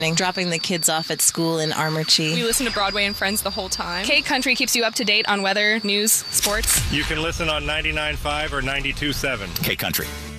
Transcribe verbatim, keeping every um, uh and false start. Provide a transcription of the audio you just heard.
dropping the kids off at school in Armurchie. We listen to Broadway and Friends the whole time. K Country keeps you up to date on weather, news, sports. You can listen on ninety-nine point five or ninety-two point seven. K Country.